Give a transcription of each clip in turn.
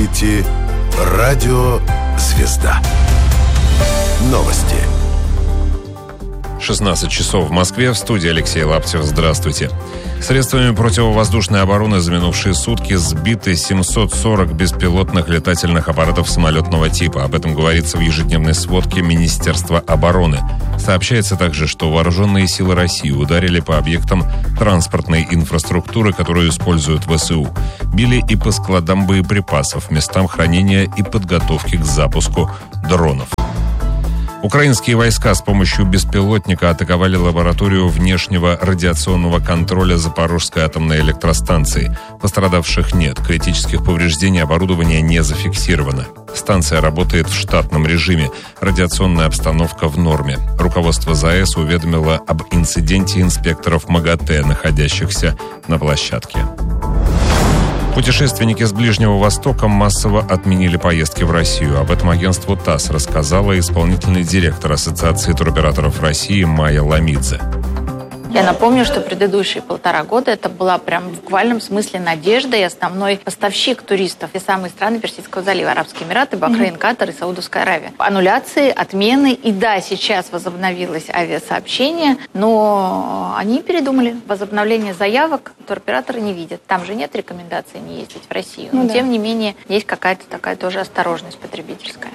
слушаете «Радио Звезда». Новости. 16 часов в Москве. В студии Алексей Лаптев. Здравствуйте. Средствами противовоздушной обороны за минувшие сутки сбиты 740 беспилотных летательных аппаратов самолетного типа. Об этом говорится в ежедневной сводке Министерства обороны. Сообщается также, что вооруженные силы России ударили по объектам транспортной инфраструктуры, которую используют ВСУ. Били и по складам боеприпасов, местам хранения и подготовки к запуску дронов. Украинские войска с помощью беспилотника атаковали лабораторию внешнего радиационного контроля Запорожской атомной электростанции. Пострадавших нет, критических повреждений оборудования не зафиксировано. Станция работает в штатном режиме. Радиационная обстановка в норме. Руководство ЗАЭС уведомило об инциденте инспекторов МАГАТЭ, находящихся на площадке. Путешественники с Ближнего Востока массово отменили поездки в Россию. Об этом агентству ТАСС рассказала исполнительный директор Ассоциации туроператоров России Майя Ламидзе. Я напомню, что предыдущие 1,5 года это была прям в буквальном смысле надежда и основной поставщик туристов. И самые страны Персидского залива: Арабские Эмираты, Бахрейн, Катар и Саудовская Аравия. Аннуляции, отмены. И да, сейчас возобновилось авиасообщение, но они передумали. Возобновление заявок туроператоры не видят. Там же нет рекомендаций не ездить в Россию. Но тем не менее есть какая-то такая тоже осторожность потребительская.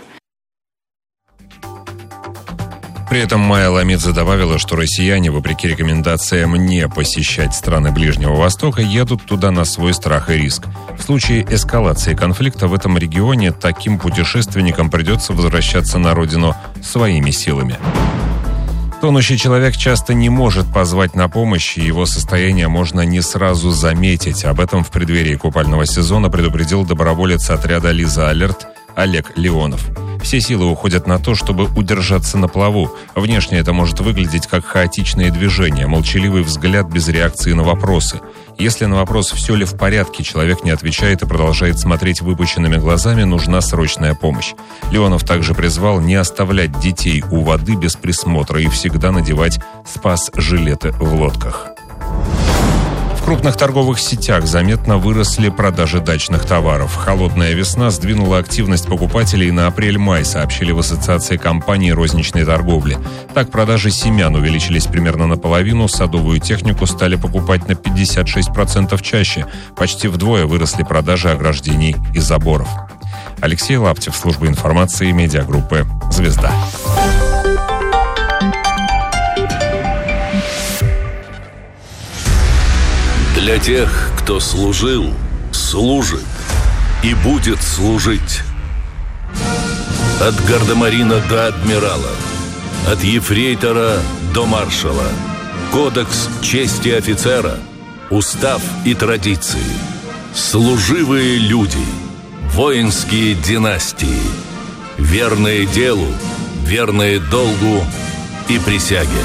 При этом Майя Ламидзе добавила, что россияне, вопреки рекомендациям не посещать страны Ближнего Востока, едут туда на свой страх и риск. В случае эскалации конфликта в этом регионе таким путешественникам придется возвращаться на родину своими силами. Тонущий человек часто не может позвать на помощь, и его состояние можно не сразу заметить. Об этом в преддверии купального сезона предупредил доброволец отряда «Лиза Алерт» Олег Леонов. Все силы уходят на то, чтобы удержаться на плаву. Внешне это может выглядеть как хаотичные движения, молчаливый взгляд без реакции на вопросы. Если на вопрос «все ли в порядке» человек не отвечает и продолжает смотреть выпученными глазами, нужна срочная помощь. Леонов также призвал не оставлять детей у воды без присмотра и всегда надевать спас-жилеты в лодках. В крупных торговых сетях заметно выросли продажи дачных товаров. Холодная весна сдвинула активность покупателей на апрель-май, сообщили в Ассоциации компаний розничной торговли. Так, продажи семян увеличились примерно наполовину, садовую технику стали покупать на 56% чаще. Почти вдвое выросли продажи ограждений и заборов. Алексей Лаптев, служба информации медиагруппы «Звезда». Для тех, кто служил, служит и будет служить. От гардемарина до адмирала, от ефрейтора до маршала. Кодекс чести офицера, устав и традиции. Служивые люди, воинские династии. Верные делу, верные долгу и присяге.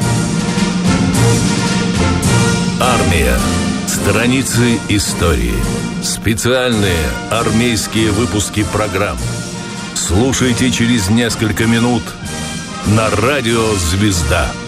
Армия. Страницы истории. Специальные армейские выпуски программ. Слушайте через несколько минут на радио «Звезда».